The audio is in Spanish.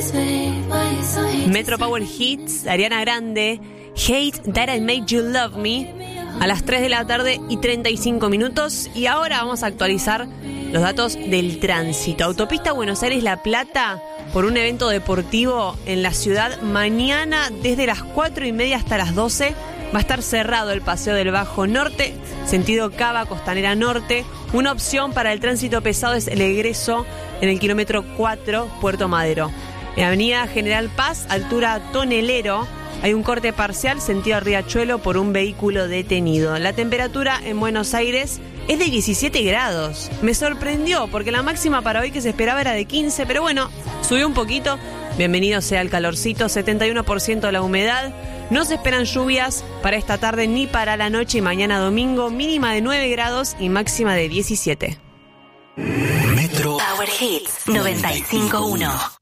Metro Power Hits, Ariana Grande, Hate That I Made You Love Me, a las 3 de la tarde y 35 minutos. Y ahora vamos a actualizar los datos del tránsito. Autopista Buenos Aires-La Plata, por un evento deportivo en la ciudad. Mañana, desde las 4:30 hasta las 12, va a estar cerrado el Paseo del Bajo Norte, sentido Cava, Costanera Norte. Una opción para el tránsito pesado es el egreso en el kilómetro 4, Puerto Madero. En Avenida General Paz, altura Tonelero, hay un corte parcial sentido Riachuelo por un vehículo detenido. La temperatura en Buenos Aires es de 17 grados. Me sorprendió porque la máxima para hoy que se esperaba era de 15, pero bueno, subió un poquito. Bienvenido sea el calorcito, 71% de la humedad. No se esperan lluvias para esta tarde ni para la noche y mañana domingo. Mínima de 9 grados y máxima de 17. Metro Power Hits 95.1.